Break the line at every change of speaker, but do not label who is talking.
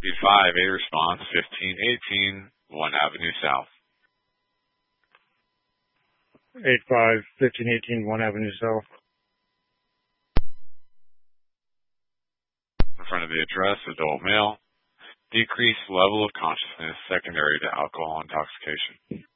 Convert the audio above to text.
Lead 5, a response, 1518, 1 Avenue South.
8-5, 1518, 1 Avenue South.
In front of the address, adult male. Decreased level of consciousness secondary to alcohol intoxication.